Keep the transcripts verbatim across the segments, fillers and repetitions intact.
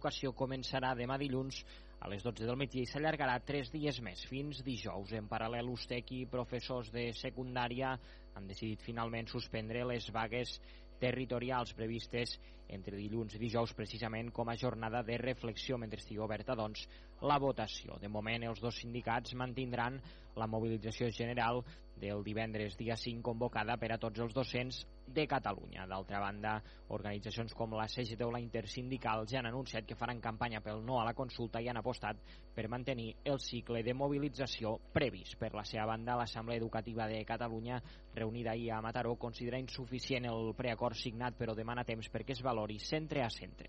l'educació començarà demà dilluns a les dotze del migdia i s'allargarà tres dies més, fins dijous. En paral·lel, USTEC i professors de secundària han decidit finalment suspendre les vagues territorials previstes entre dilluns i dijous, precisament com a jornada de reflexió mentre estigui oberta doncs la votació. De moment, els dos sindicats mantindran la mobilització general del divendres dia cinc convocada per a tots els docents de Catalunya. D'altra banda, organitzacions com la C G T o la Intersindical ja han anunciat que faran campanya pel no a la consulta i han apostat per mantenir el cicle de mobilització previst. Per la seva banda, l'Assemblea Educativa de Catalunya, reunida ahir a Mataró, considera insuficient el preacord signat, però demana temps perquè es valori centre a centre.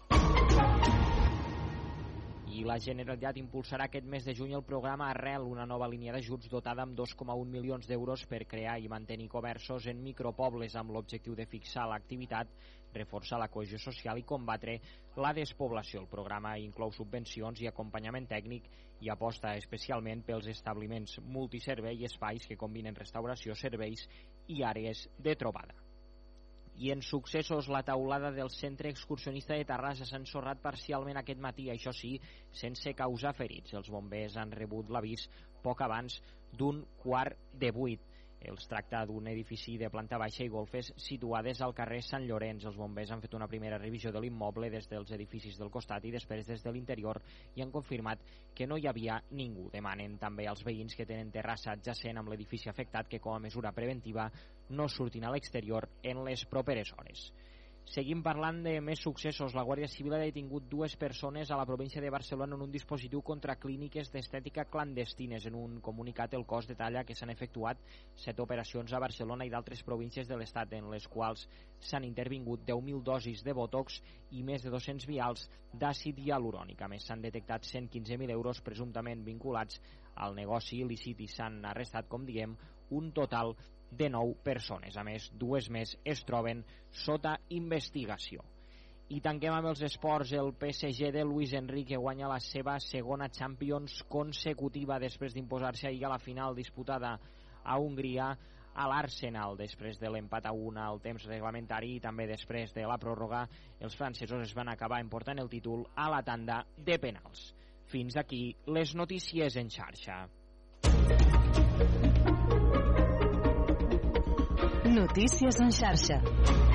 I la Generalitat impulsarà aquest mes de juny el programa Arrel, una nova línia d'ajuts dotada amb dos coma un milions d'euros per crear i mantenir comerços en micropobles amb l'objectiu de fixar l'activitat, reforçar la cohesió social i combatre la despoblació. El programa inclou subvencions i acompanyament tècnic i aposta especialment pels establiments multiservei i espais que combinen restauració, serveis i àrees de trobada. I en successos, la taulada del centre excursionista de Terrassa s'ha ensorrat parcialment aquest matí, això sí, sense causar ferits. Els bombers han rebut l'avís poc abans d'un quart de vuit. Es tracta d'un edifici de planta baixa i golfes situades al carrer Sant Llorenç. Els bombers han fet una primera revisió de l'immoble des dels edificis del costat i després des de l'interior i han confirmat que no hi havia ningú. Demanen també als veïns que tenen terrassa adjacent amb l'edifici afectat que com a mesura preventiva no surtin a l'exterior en les properes hores. Seguim parlant de més successos. La Guàrdia Civil ha detingut dues persones a la província de Barcelona en un dispositiu contra clíniques d'estètica clandestines. En un comunicat, el cos detalla que s'han efectuat set operacions a Barcelona i d'altres províncies de l'Estat, en les quals s'han intervingut deu mil dosis de botox i més de dos-cents vials d'àcid hialurònic. A més, s'han detectat cent quinze mil euros presumptament vinculats al negoci il·lícit i s'han arrestat, com diem, un total de nou persones. A més, dues més es troben sota investigació. I tanquem amb els esports. El P S G de Luis Enrique guanya la seva segona Champions consecutiva després d'imposar-se ahir a la final disputada a Hongria a l'Arsenal. Després de l'empat a una al temps reglamentari i també després de la pròrroga, els francesos es van acabar emportant el títol a la tanda de penals. Fins aquí les notícies en xarxa. Notícies en xarxa.